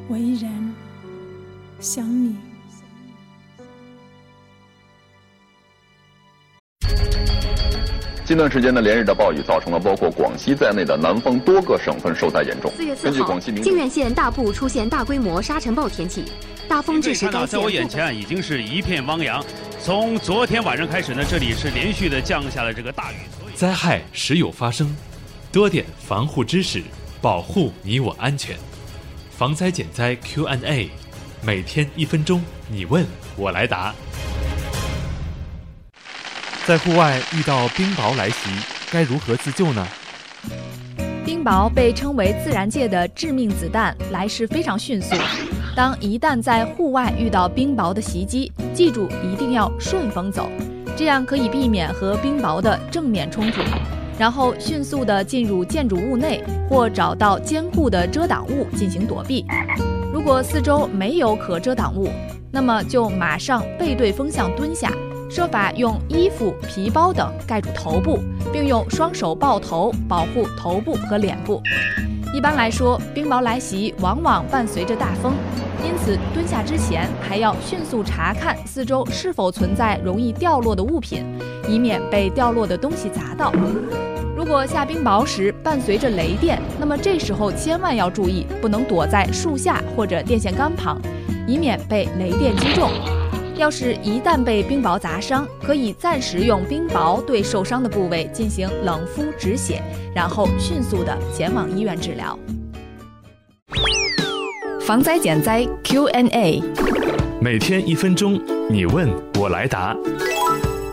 为人，想你。 近段时间的连日的暴雨造成了包括广西在内的南方多个省份受灾严重。 4月4号，靖远县大部出现大规模沙尘暴天气，大风致使该县。 在我眼前已经是一片汪洋。从昨天晚上开始呢，这里是连续的降下了这个大雨。 灾害时有发生，多点防护知识，保护你我安全。防灾减灾 Q&A， 每天1分钟，你问我来答。在户外遇到冰雹来袭，该如何自救呢？ 冰雹被称为自然界的致命子弹，来势非常迅速。当一旦在户外遇到冰雹的袭击，记住一定要顺风走，这样可以避免和冰雹的正面冲突，然后迅速地进入建筑物内或找到坚固的遮挡物进行躲避。如果四周没有可遮挡物，那么就马上背对风向蹲下，设法用衣服、皮包等盖住头部，并用双手抱头保护头部和脸部。一般来说，冰雹来袭往往伴随着大风，因此蹲下之前还要迅速查看四周是否存在容易掉落的物品，以免被掉落的东西砸到。如果下冰雹时伴随着雷电，那么这时候千万要注意，不能躲在树下或者电线杆旁，以免被雷电击中。要是一旦被冰雹砸伤，可以暂时用冰雹对受伤的部位进行冷敷止血，然后迅速地前往医院治疗。 防灾减灾 Q&A， 每天1分钟，你问我来答。